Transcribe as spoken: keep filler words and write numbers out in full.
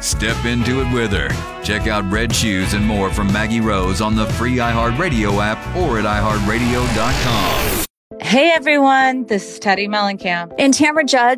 Step into it with her. Check out Red Shoes and more from Maggie Rose on the free iHeartRadio app or at i heart radio dot com. Hey everyone, this is Teddy Mellencamp and Tamra Judd